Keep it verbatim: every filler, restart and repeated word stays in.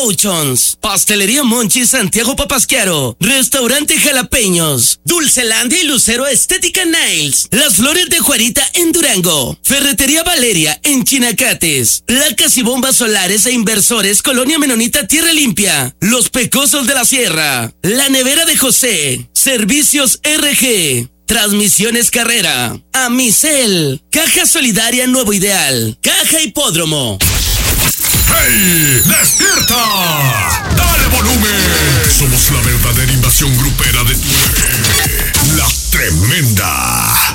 Promotions, Pastelería Monchi Santiago Papasquiaro, Restaurante Jalapeños, Dulcelandia y Lucero Estética Nails, Las Flores de Juarita en Durango, Ferretería Valeria en Chinacates, Placas y Bombas Solares e Inversores Colonia Menonita Tierra Limpia, Los Pecosos de la Sierra, La Nevera de José, Servicios R G, Transmisiones Carrera, Amicel, Caja Solidaria Nuevo Ideal, Caja Hipódromo. ¡Hey! ¡Despierta! ¡Dale volumen! Somos la verdadera invasión grupera de tu... La Tremenda.